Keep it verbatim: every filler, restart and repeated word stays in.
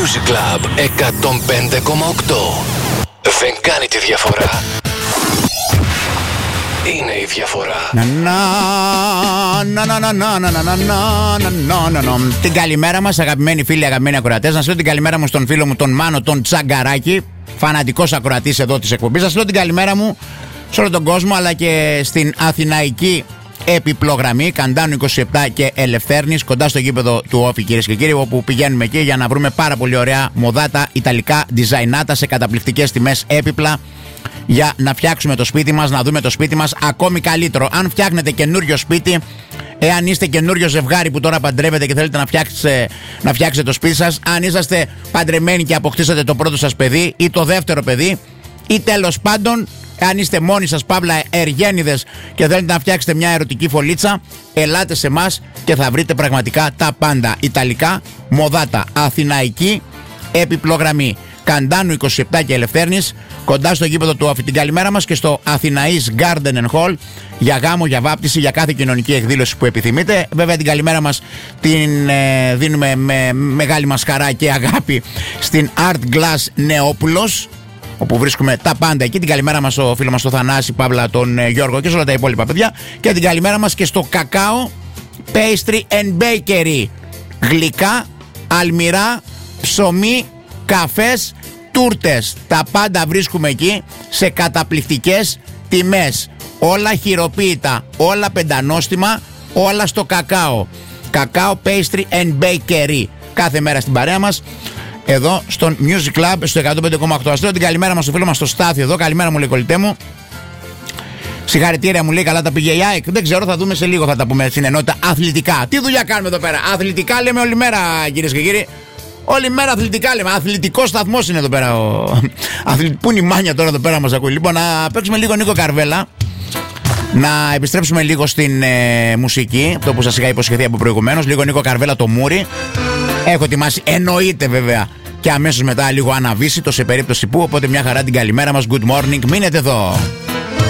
Music Club εκατόν πέντε κόμμα οκτώ. Δεν κάνει τη διαφορά. Είναι η διαφορά. Να να να να να να να να να να. Την καλημέρα μας, αγαπημένοι φίλοι, αγαπημένοι ακροατές. Να στείλω την καλημέρα μου στον φίλο μου τον Μάνο τον Τσαγκαράκη, φανατικός ακροατής εδώ της εκπομπής. Να στείλω την καλημέρα μου σε όλο τον κόσμο, αλλά και στην αθηναϊκή επιπλογραμμή Καντάνου είκοσι επτά και Ελευθέρνης, κοντά στο γήπεδο του Όφη, κυρίες και κύριοι, όπου πηγαίνουμε εκεί για να βρούμε πάρα πολύ ωραία μοδάτα ιταλικά διζαϊνάτα σε καταπληκτικές τιμές, έπιπλα για να φτιάξουμε το σπίτι μας, να δούμε το σπίτι μας ακόμη καλύτερο. Αν φτιάχνετε καινούριο σπίτι, εάν είστε καινούριο ζευγάρι που τώρα παντρεύετε και θέλετε να φτιάξετε, να φτιάξετε το σπίτι σας, αν είσαστε παντρεμένοι και αποκτήσατε το πρώτο σας παιδί ή το δεύτερο παιδί, ή τέλος πάντων αν είστε μόνοι σας παύλα εργένιδες και θέλετε να φτιάξετε μια ερωτική φωλίτσα, ελάτε σε εμάς και θα βρείτε πραγματικά τα πάντα. Ιταλικά, μοδάτα, αθηναϊκή επιπλογραμμή Καντάνου είκοσι επτά και Ελευθέρνης, κοντά στο γήπεδο του Όφη. Την καλημέρα μας και στο Αθηναής Garden and Hall για γάμο, για βάπτιση, για κάθε κοινωνική εκδήλωση που επιθυμείτε. Βέβαια την καλημέρα μας την ε, δίνουμε με μεγάλη μας χαρά και αγάπη στην Art Glass Νεόπουλος, όπου βρίσκουμε τα πάντα εκεί. Την καλημέρα μας στο φίλο μας τον Θανάση, Παύλα, τον ε, Γιώργο και σε όλα τα υπόλοιπα παιδιά. Και την καλημέρα μας και στο Κακάο Pastry and Bakery. Γλυκά, αλμυρά, ψωμί, καφές, τούρτες. Τα πάντα βρίσκουμε εκεί σε καταπληκτικές τιμές. Όλα χειροποίητα, όλα πεντανόστιμα, όλα στο Κακάο. Κακάο Pastry and Bakery. Κάθε μέρα στην παρέα μας εδώ στον Music Club στο εκατόν πέντε κόμμα οκτώ. Αστρέφω την καλημέρα μας στο φίλο μας στο Στάθιο εδώ. Καλημέρα μου λέει κολλητέ μου. Συγχαρητήρια μου λέει, καλά τα πήγε η ΑΕΚ. Δεν ξέρω, θα δούμε σε λίγο, θα τα πούμε στην ενότητα αθλητικά. Τι δουλειά κάνουμε εδώ πέρα? Αθλητικά λέμε όλη μέρα, κυρίες και κύριοι. Όλη μέρα αθλητικά λέμε. Αθλητικός σταθμός είναι εδώ πέρα. Ο... Πού είναι η μάνια τώρα εδώ πέρα μας ακούει? Λοιπόν, να παίξουμε λίγο Νίκο Καρβέλα. Να επιστρέψουμε λίγο στην ε, μουσική. Αυτό που σας είχα υποσχεθεί από προηγουμένως. Λίγο Νίκο Καρβέλα, το Μούρι. Έχω ετοιμάσει, εννοείται βέβαια, και αμέσως μετά λίγο Αναβίσιτο σε περίπτωση που. Οπότε μια χαρά την καλημέρα μας. Good morning, μείνετε εδώ.